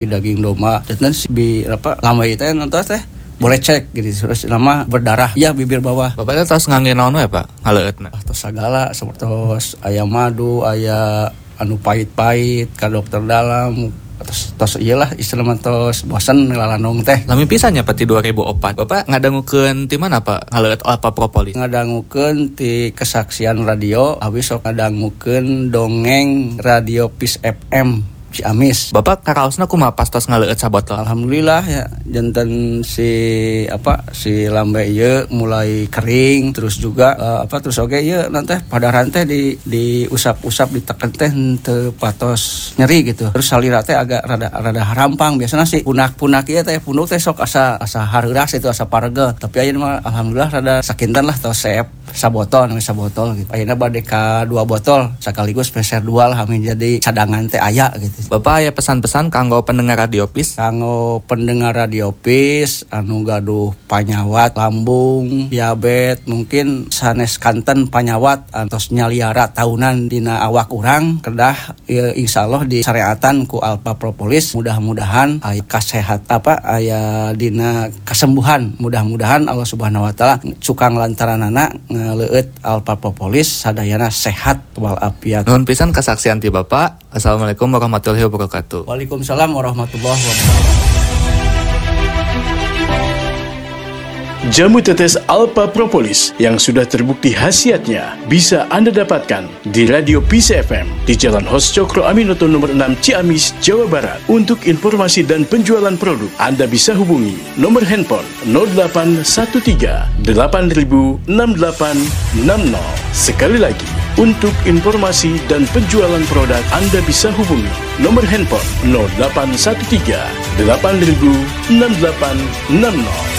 daging domba dan si lama itu nonton teh boleh cek gitu terus nama berdarah ya bibir bawah. Bapak tos ngangge naon we Pak ngaleutna? Tos sagala sapertos aya madu, aya anu pahit-pahit ka dokter dalam. Tos iyalah istilah tos bosan ngelalanong teh. Lami pisan nya pati 2004. Bapak ngadangukeun ti mana Pak ngaleut Alpha Propolis? Ngadangukeun ti kesaksian radio, habis sok ngadangukeun dongeng radio Peace FM Ciamis. Bapak karaosna kumaha pas tos ngaleut sabotol? Alhamdulillah ya janten si lambe ieu mulai kering terus juga terus oge ieu nanti pada rantai di usap-usap diteken teh teu patos nyeri gitu. Terus salira teh agak rada harampang biasana sih punak-punak ieu teh punuk teh sok asa hareuras itu asa paregel. Tapi ayeuna mah alhamdulillah rada sakinten lah tos seep sabotol gitu. Ayeuna bade ka 2 botol sekaligus peser dual hami jadi cadangan teh aya gitu. Bapak aya pesan-pesan kanggo pendengar Radio Peace? Kanggo pendengar Radio Peace anu gaduh panyawat lambung, diabetes, mungkin sanes kanten panyawat antos nyaliara tahunan dina awak urang kedah insyaallah disareatan ku Alpha Propolis. Mudah-mudahan aya kasehat aya dina kesembuhan. Mudah-mudahan Allah Subhanahu wa taala cukang lantaranana ngaleueut Alpha Propolis sadayana sehat walafiat. Nuhun pisan kasaksian ti Bapak. Assalamualaikum warahmatullahi wabarakatuh. Waalaikumsalam warahmatullahi wabarakatuh. Jamu tetes Alpha Propolis yang sudah terbukti khasiatnya bisa Anda dapatkan di Radio Peace FM di Jalan Hos Cokro Aminoto nomor 6 Ciamis, Jawa Barat. Untuk informasi dan penjualan produk, Anda bisa hubungi nomor handphone 0813 8000 6860. Sekali lagi, untuk informasi dan penjualan produk, Anda bisa hubungi nomor handphone 0813 8000 6860.